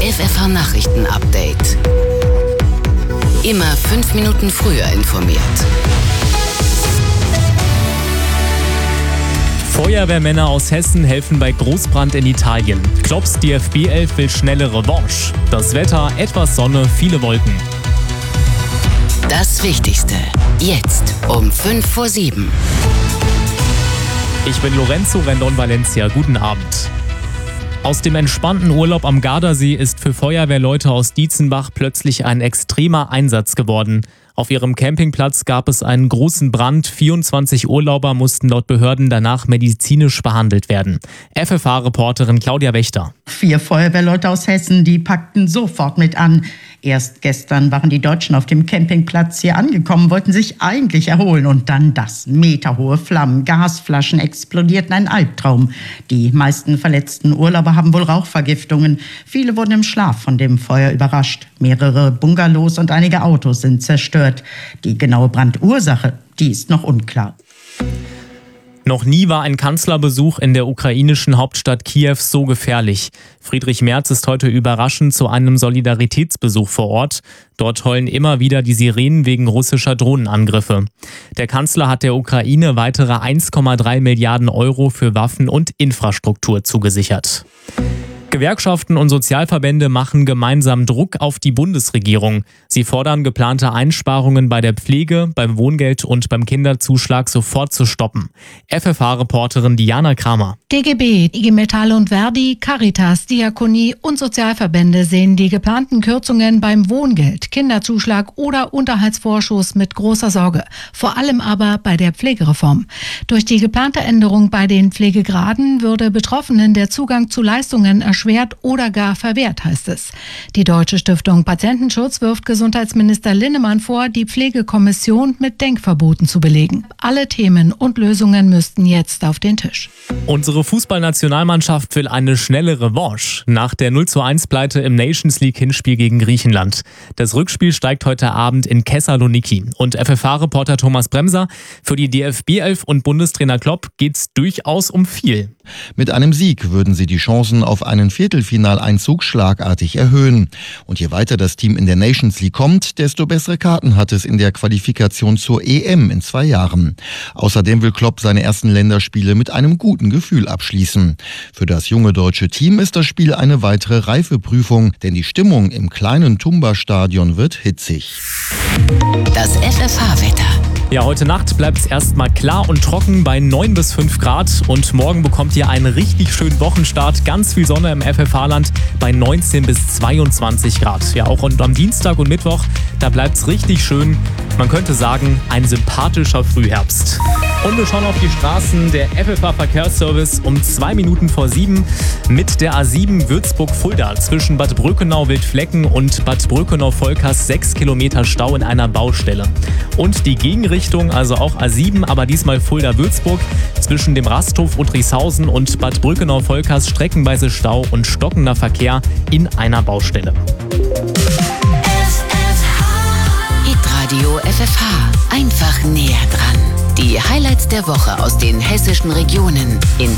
FFH-Nachrichten-Update. Immer 5 Minuten früher informiert. Feuerwehrmänner aus Hessen helfen bei Großbrand in Italien. Klopps DFB-Elf will schnelle Revanche. Das Wetter, etwas Sonne, viele Wolken. Das Wichtigste, jetzt um 6:55. Ich bin Lorenzo Rendon Valencia. Guten Abend. Aus dem entspannten Urlaub am Gardasee ist für Feuerwehrleute aus Dietzenbach plötzlich ein extremer Einsatz geworden. Auf ihrem Campingplatz gab es einen großen Brand. 24 Urlauber mussten laut Behörden danach medizinisch behandelt werden. FFH-Reporterin Claudia Wächter. 4 Feuerwehrleute aus Hessen, die packten sofort mit an. Erst gestern waren die Deutschen auf dem Campingplatz hier angekommen, wollten sich eigentlich erholen. Und dann das: meterhohe Flammen, Gasflaschen explodierten, ein Albtraum. Die meisten verletzten Urlauber haben wohl Rauchvergiftungen. Viele wurden im Schlaf von dem Feuer überrascht. Mehrere Bungalows und einige Autos sind zerstört. Die genaue Brandursache, die ist noch unklar. Noch nie war ein Kanzlerbesuch in der ukrainischen Hauptstadt Kiew so gefährlich. Friedrich Merz ist heute überraschend zu einem Solidaritätsbesuch vor Ort. Dort heulen immer wieder die Sirenen wegen russischer Drohnenangriffe. Der Kanzler hat der Ukraine weitere 1,3 Milliarden Euro für Waffen und Infrastruktur zugesichert. Gewerkschaften und Sozialverbände machen gemeinsam Druck auf die Bundesregierung. Sie fordern, geplante Einsparungen bei der Pflege, beim Wohngeld und beim Kinderzuschlag sofort zu stoppen. FFH-Reporterin Diana Kramer. DGB, IG Metall und Verdi, Caritas, Diakonie und Sozialverbände sehen die geplanten Kürzungen beim Wohngeld, Kinderzuschlag oder Unterhaltsvorschuss mit großer Sorge. Vor allem aber bei der Pflegereform. Durch die geplante Änderung bei den Pflegegraden würde Betroffenen der Zugang zu Leistungen erschwert oder gar verwehrt, heißt es. Die Deutsche Stiftung Patientenschutz wirft Gesundheitsminister Linnemann vor, die Pflegekommission mit Denkverboten zu belegen. Alle Themen und Lösungen müssten jetzt auf den Tisch. Unsere Fußballnationalmannschaft will eine schnelle Revanche nach der 0:1-Pleite im Nations League-Hinspiel gegen Griechenland. Das Rückspiel steigt heute Abend in Thessaloniki. Und FFH-Reporter Thomas Bremser: Für die DFB-Elf und Bundestrainer Klopp geht's durchaus um viel. Mit einem Sieg würden sie die Chancen auf einen Viertelfinaleinzug schlagartig erhöhen. Und je weiter das Team in der Nations League kommt, desto bessere Karten hat es in der Qualifikation zur EM in 2 Jahren. Außerdem will Klopp seine ersten Länderspiele mit einem guten Gefühl abschließen. Für das junge deutsche Team ist das Spiel eine weitere Reifeprüfung, denn die Stimmung im kleinen Tumba-Stadion wird hitzig. Das FFH-Wetter. Ja, heute Nacht bleibt es erstmal klar und trocken bei 9 bis 5 Grad. Und morgen bekommt ihr einen richtig schönen Wochenstart. Ganz viel Sonne im FFH-Land bei 19 bis 22 Grad. Ja, auch am Dienstag und Mittwoch, da bleibt es richtig schön. Man könnte sagen, ein sympathischer Frühherbst. Und wir schauen auf die Straßen. Der FFH-Verkehrsservice um 2 Minuten vor 7 mit der A7 Würzburg-Fulda zwischen Bad Brückenau-Wildflecken und Bad Brückenau-Volkers 6 Kilometer Stau in einer Baustelle. Und die Gegenrichtung, also auch A7, aber diesmal Fulda-Würzburg, zwischen dem Rasthof Uttrichshausen und Bad Brückenau-Volkers streckenweise Stau und stockender Verkehr in einer Baustelle. Hitradio FFH. Einfach näher dran. Die Highlights der Woche aus den hessischen Regionen in